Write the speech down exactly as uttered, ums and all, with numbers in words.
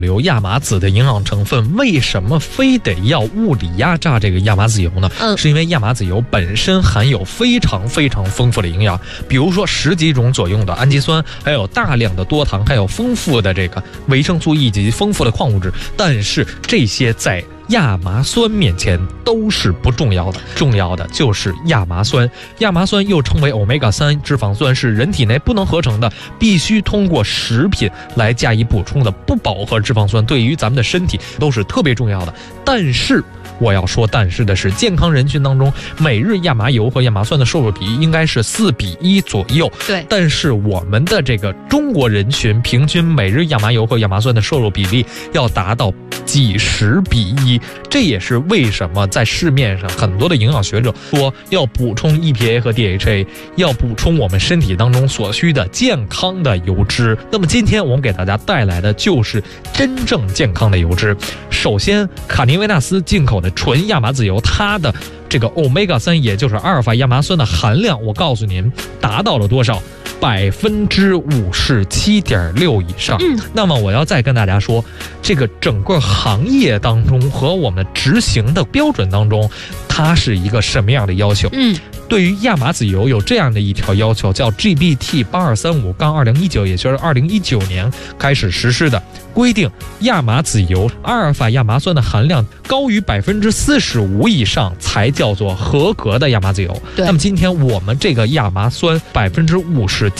硫亚麻籽的营养成分，为什么非得要物理压榨这个亚麻籽油呢？ 嗯， 是因为亚麻籽油本身含有非常非常丰富的营养，比如说十几种左右的氨基酸，还有大量的多糖，还有丰富的这个维生素 E 及丰富的矿物质。但是这些在亚麻酸面前都是不重要的，重要的就是亚麻酸。亚麻酸又称为欧米伽三脂肪酸，是人体内不能合成的，必须通过食品来加以补充的不饱和脂肪酸，对于咱们的身体都是特别重要的。但是我要说但是的是，健康人群当中每日亚麻油和亚麻酸的摄入比应该是四比一左右。 对， 但是我们的这个中国人群平均每日亚麻油和亚麻酸的摄入比例要达到几十比一，这也是为什么在市面上很多的营养学者说要补充 E P A 和 D H A， 要补充我们身体当中所需的健康的油脂。那么今天我们给大家带来的就是真正健康的油脂。首先，卡尼维纳斯进口的纯亚麻籽油，它的这个欧米伽三，也就是阿尔法亚麻酸的含量，我告诉您达到了多少？百分之五十七点六以上。 嗯， 那么我要再跟大家说，这个整个行业当中和我们执行的标准当中，它是一个什么样的要求？ 嗯， 对于亚麻籽油有这样的一条要求，叫 G B T 八二三五杠二零一九，也就是二零一九年开始实施的规定，亚麻籽油阿尔法亚麻酸的含量高于百分之四十五以上才叫做合格的亚麻籽油。 对， 那么今天我们这个亚麻酸百分之五十